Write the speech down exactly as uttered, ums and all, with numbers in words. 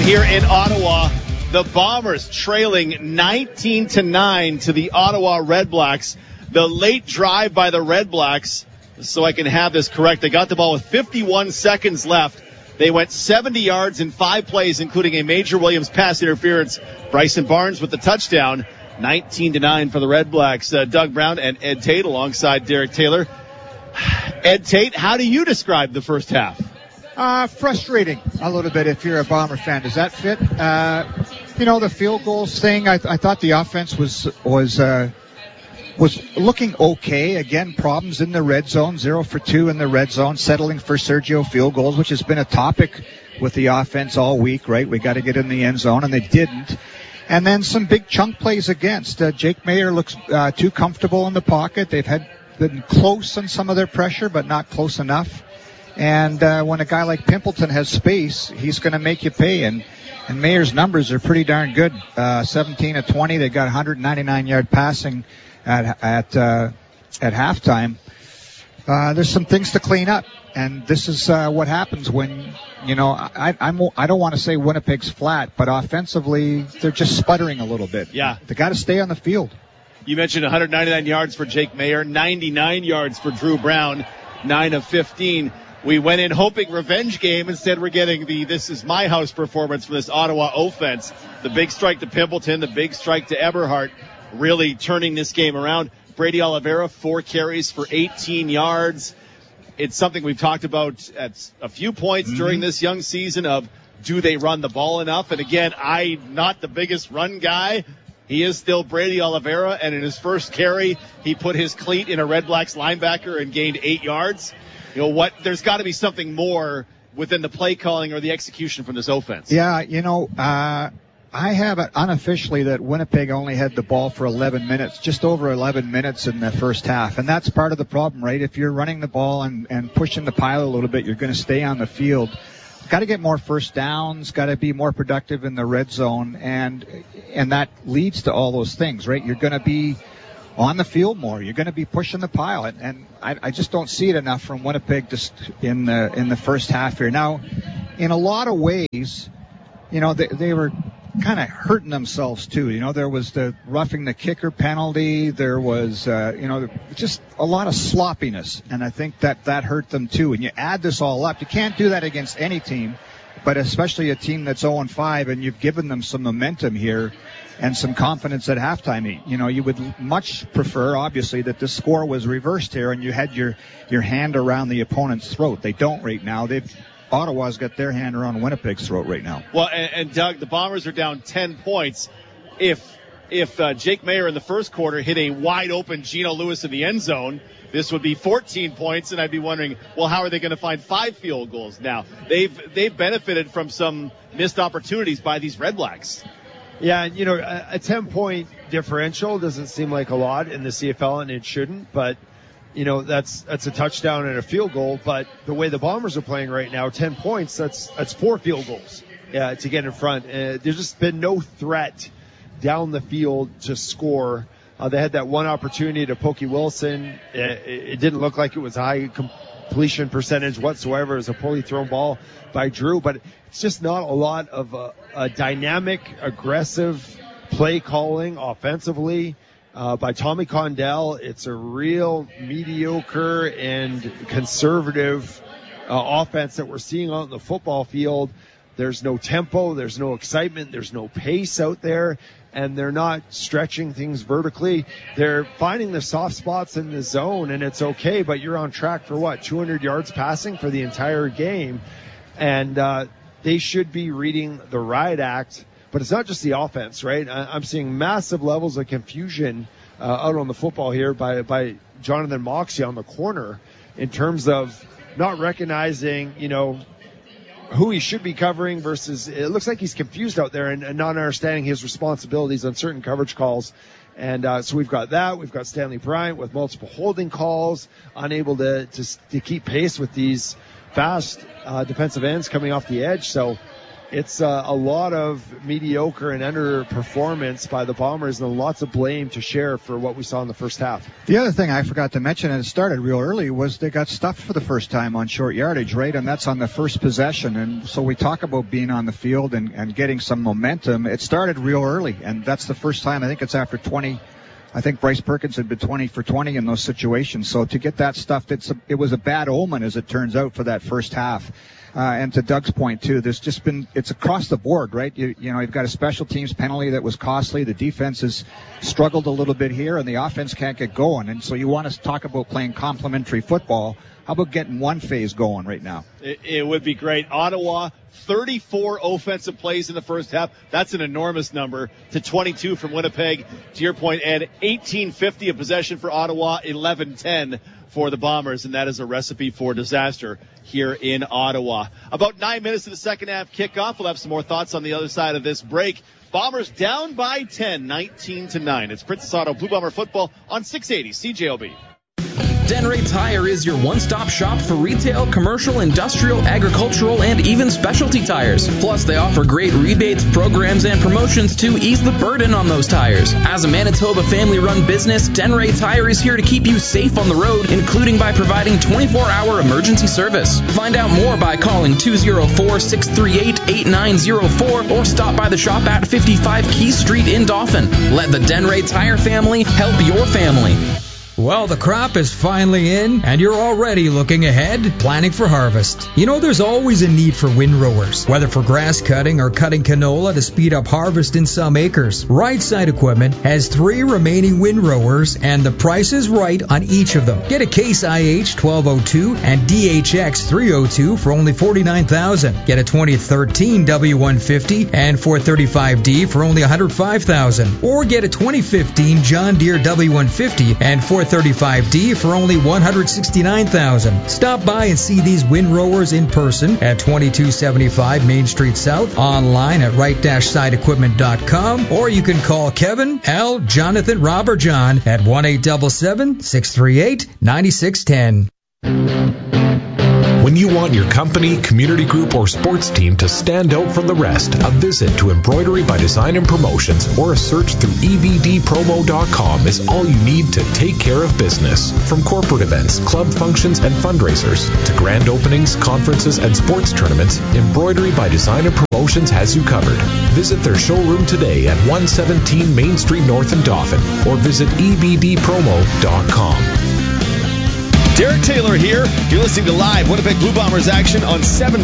And here in Ottawa, the Bombers trailing nineteen to nine to the Ottawa Redblacks. The late drive by the Redblacks, so I can have this correct, they got the ball with fifty-one seconds left. They went seventy yards in five plays, including a Major Williams pass interference. Bryson Barnes with the touchdown. nineteen to nine for the Redblacks. Uh, Doug Brown and Ed Tate alongside Derek Taylor. Ed Tate, how do you describe the first half? Uh, frustrating a little bit if you're a Bomber fan. Does that fit? Uh, you know, the field goals thing, I, I thought the offense was, was, uh, was looking okay. Again, problems in the red zone, zero for two in the red zone, settling for Sergio field goals, which has been a topic with the offense all week, right? We got to get in the end zone, and they didn't. And then some big chunk plays against. Uh, Jake Mayer looks uh, too comfortable in the pocket. They've had been close on some of their pressure, but not close enough. And uh, when a guy like Pimpleton has space, he's going to make you pay. And, and Mayer's numbers are pretty darn good. Uh, seventeen of twenty. They got one ninety-nine yard passing at at uh, at halftime. Uh, there's some things to clean up, and this is uh, what happens when, you know, I I'm, I don't want to say Winnipeg's flat, but offensively they're just sputtering a little bit. Yeah, they got to stay on the field. You mentioned one ninety-nine yards for Jake Mayer, ninety-nine yards for Drew Brown, nine of fifteen. We went in hoping revenge game. Instead, we're getting the this is my house performance for this Ottawa offense. The big strike to Pimpleton, the big strike to Eberhardt, really turning this game around. Brady Oliveira, four carries for eighteen yards. It's something we've talked about at a few points mm-hmm. during this young season of do they run the ball enough? And again, I'm not the biggest run guy. He is still Brady Oliveira, and in his first carry, he put his cleat in a Redblacks linebacker and gained eight yards. You know what? There's got to be something more within the play calling or the execution from this offense. Yeah, you know, uh, I have it unofficially that Winnipeg only had the ball for eleven minutes, just over eleven minutes in the first half. And that's part of the problem, right? If you're running the ball and, and pushing the pile a little bit, you're going to stay on the field. Got to get more first downs, got to be more productive in the red zone. And, and that leads to all those things, right? You're going to be on the field more. You're going to be pushing the pile, and, and I, I just don't see it enough from Winnipeg just in the in the first half here. Now, in a lot of ways, you know, they, they were kind of hurting themselves too. You know, there was the roughing the kicker penalty. There was, uh, you know, just a lot of sloppiness, and I think that that hurt them too. And you add this all up, you can't do that against any team, but especially a team that's oh and five, and you've given them some momentum here and some confidence at halftime. You know, you would much prefer, obviously, that the score was reversed here and you had your, your hand around the opponent's throat. They don't right now. They've Ottawa's got their hand around Winnipeg's throat right now. Well, and, and Doug, the Bombers are down ten points. If if uh, Jake Mayer in the first quarter hit a wide open Geno Lewis in the end zone, this would be fourteen points, and I'd be wondering, well, how are they going to find five field goals now? They've they've benefited from some missed opportunities by these Redblacks. Yeah, and you know, a, a ten-point differential doesn't seem like a lot in the C F L, and it shouldn't, but you know, that's that's a touchdown and a field goal. But the way the Bombers are playing right now, ten points, that's that's four field goals uh, to get in front. Uh, there's just been no threat down the field to score. Uh, they had that one opportunity to Pokey Wilson. It, it didn't look like it was a high completion percentage whatsoever. It was a poorly thrown ball by Drew, but it's just not a lot of a, a dynamic, aggressive play calling offensively uh, by Tommy Condell. It's a real mediocre and conservative uh, offense that we're seeing out in the football field. There's no tempo, there's no excitement, there's no pace out there, and they're not stretching things vertically. They're finding the soft spots in the zone, and it's okay, but you're on track for what, two hundred yards passing for the entire game, and uh, they should be reading the riot act. But it's not just the offense, right? I'm seeing massive levels of confusion uh, out on the football here by, by Jonathan Moxey on the corner in terms of not recognizing, you know, who he should be covering versus it looks like he's confused out there and, and not understanding his responsibilities on certain coverage calls. And uh, so we've got that. We've got Stanley Bryant with multiple holding calls, unable to to, to keep pace with these fast uh, defensive ends coming off the edge. So it's uh, a lot of mediocre and underperformance by the Bombers, and lots of blame to share for what we saw in the first half. The other thing I forgot to mention, and it started real early, was they got stuffed for the first time on short yardage, right? And that's on the first possession. And so we talk about being on the field and, and getting some momentum. It started real early, and that's the first time. I think it's after twenty. I think Bryce Perkins had been twenty for twenty in those situations. So to get that stuffed, it's a, it was a bad omen, as it turns out, for that first half. Uh, and to Doug's point, too, there's just been, it's across the board, right? You, you know, you've got a special teams penalty that was costly. The defense has struggled a little bit here, and the offense can't get going. And so you want to talk about playing complementary football. How about getting one phase going right now? It, it would be great. Ottawa, thirty-four offensive plays in the first half. That's an enormous number, to twenty-two from Winnipeg. To your point, Ed, eighteen fifty of possession for Ottawa, eleven ten for the Bombers, and that is a recipe for disaster here in Ottawa. About nine minutes of the second half kickoff. We'll have some more thoughts on the other side of this break. Bombers down by ten, nineteen to nine. It's Princess Auto Blue Bomber football on six eighty C J O B. Denray Tire is your one-stop shop for retail, commercial, industrial, agricultural, and even specialty tires. Plus, they offer great rebates, programs, and promotions to ease the burden on those tires. As a Manitoba family-run business, Denray Tire is here to keep you safe on the road, including by providing twenty-four hour emergency service. Find out more by calling two oh four, six three eight, eight nine oh four or stop by the shop at fifty-five Key Street in Dauphin. Let the Denray Tire family help your family. Well, the crop is finally in, and you're already looking ahead, planning for harvest. You know, there's always a need for windrowers, whether for grass cutting or cutting canola to speed up harvest in some acres. Right Side Equipment has three remaining windrowers, and the price is right on each of them. Get a Case I H twelve oh two and D H X three oh two for only forty-nine thousand dollars. Get a twenty thirteen W one fifty and four thirty-five D for only one hundred five thousand dollars. Or get a twenty fifteen John Deere W one fifty and four thirty-five D for only one hundred sixty-nine thousand dollars. Stop by and see these windrowers in person at twenty-two seventy-five Main Street South, online at right side equipment dot com, or you can call Kevin, Al, Jonathan, Rob, or John at one eight seven seven, six three eight, nine six one zero. When you want your company, community group, or sports team to stand out from the rest, a visit to Embroidery by Design and Promotions or a search through E B D promo dot com is all you need to take care of business. From corporate events, club functions, and fundraisers to grand openings, conferences, and sports tournaments, Embroidery by Design and Promotions has you covered. Visit their showroom today at one seventeen Main Street North in Dauphin or visit E B D promo dot com. Derek Taylor here. You're listening to live Winnipeg Blue Bombers action on seven